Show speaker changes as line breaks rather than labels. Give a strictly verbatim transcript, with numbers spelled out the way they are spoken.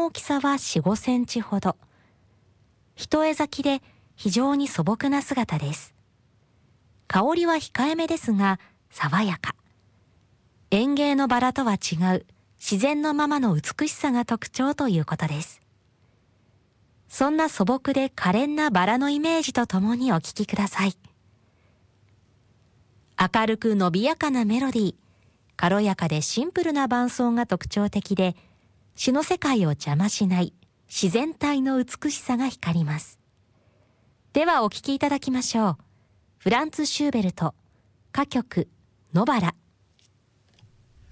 大きさはよん、ごセンチほど。一重咲きで非常に素朴な姿です。香りは控えめですが爽やか。園芸のバラとは違う自然のままの美しさが特徴ということです。そんな素朴で可憐なバラのイメージとともにお聴きください。明るく伸びやかなメロディー、軽やかでシンプルな伴奏が特徴的で、詩の世界を邪魔しない自然体の美しさが光ります。ではお聴きいただきましょう。フランツ・シューベルト、歌曲、野バラ。